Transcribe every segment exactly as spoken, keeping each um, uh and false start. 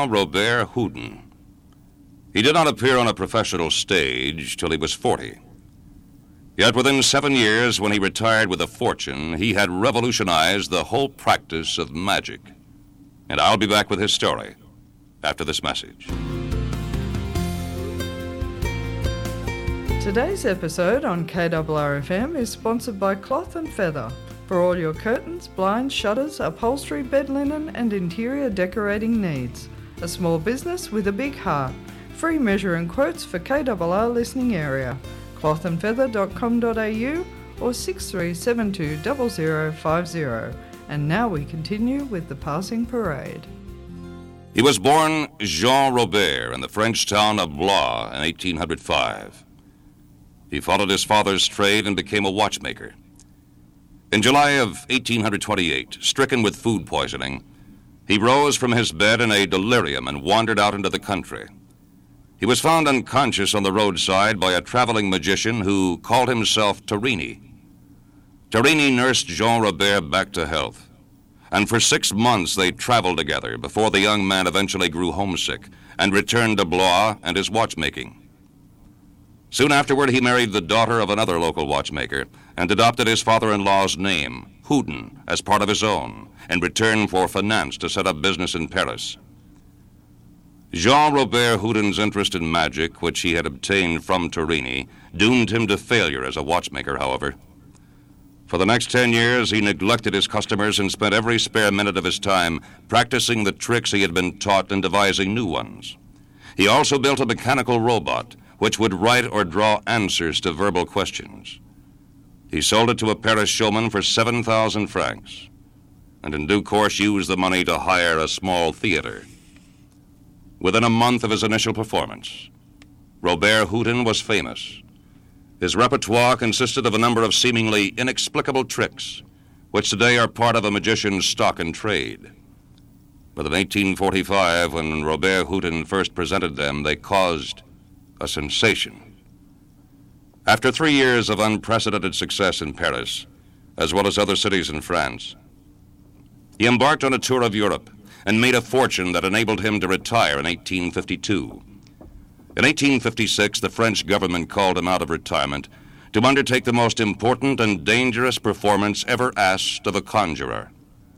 Jean Robert Houdin. He did not appear on a professional stage till he was forty. Yet within seven years, when he retired with a fortune, he had revolutionized the whole practice of magic. And I'll be back with his story after this message. Today's episode on K R R F M is sponsored by Cloth and Feather for all your curtains, blinds, shutters, upholstery, bed linen and interior decorating needs. A small business with a big heart. Free measure and quotes for K R R listening area. cloth and feather dot com dot a u or six three seven two zero zero five zero. And now we continue with the passing parade. He was born Jean Robert in the French town of Blois in eighteen oh five. He followed his father's trade and became a watchmaker. In July of eighteen twenty-eight, stricken with food poisoning, he rose from his bed in a delirium and wandered out into the country. He was found unconscious on the roadside by a traveling magician who called himself Torini. Torini nursed Jean Robert back to health, and for six months they traveled together before the young man eventually grew homesick and returned to Blois and his watchmaking. Soon afterward, he married the daughter of another local watchmaker and adopted his father-in-law's name, Houdin, as part of his own, in return for finance to set up business in Paris. Jean Robert Houdin's interest in magic, which he had obtained from Torini, doomed him to failure as a watchmaker, however. For the next ten years, he neglected his customers and spent every spare minute of his time practicing the tricks he had been taught and devising new ones. He also built a mechanical robot which would write or draw answers to verbal questions. He sold it to a Paris showman for seven thousand francs, and in due course used the money to hire a small theater. Within a month of his initial performance, Robert Houdin was famous. His repertoire consisted of a number of seemingly inexplicable tricks, which today are part of a magician's stock and trade. But in eighteen forty-five, when Robert Houdin first presented them, they caused a sensation. After three years of unprecedented success in Paris, as well as other cities in France, he embarked on a tour of Europe and made a fortune that enabled him to retire in eighteen fifty-two. In eighteen fifty-six, the French government called him out of retirement to undertake the most important and dangerous performance ever asked of a conjurer.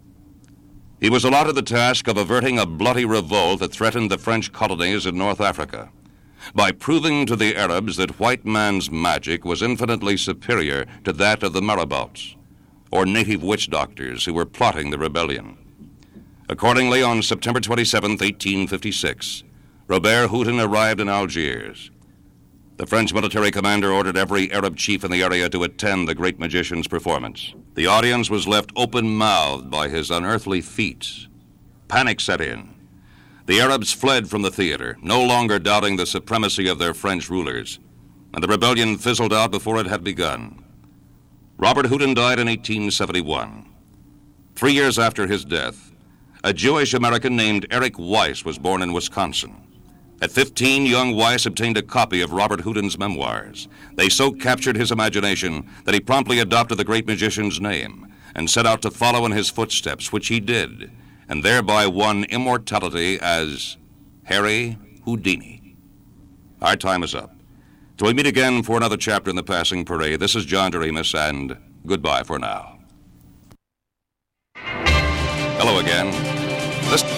He was allotted the task of averting a bloody revolt that threatened the French colonies in North Africa, by proving to the Arabs that white man's magic was infinitely superior to that of the marabouts, or native witch doctors who were plotting the rebellion. Accordingly, on September twenty-seventh, eighteen fifty-six, Robert Houdin arrived in Algiers. The French military commander ordered every Arab chief in the area to attend the great magician's performance. The audience was left open-mouthed by his unearthly feats. Panic set in. The Arabs fled from the theater, no longer doubting the supremacy of their French rulers, and the rebellion fizzled out before it had begun. Robert Houdin died in eighteen seventy-one. Three years after his death, a Jewish American named Eric Weiss was born in Wisconsin. At fifteen, young Weiss obtained a copy of Robert Houdin's memoirs. They so captured his imagination that he promptly adopted the great magician's name and set out to follow in his footsteps, which he did, and thereby won immortality as Harry Houdini. Our time is up. Till we meet again for another chapter in the Passing Parade, this is John Doremus, and goodbye for now. Hello again. This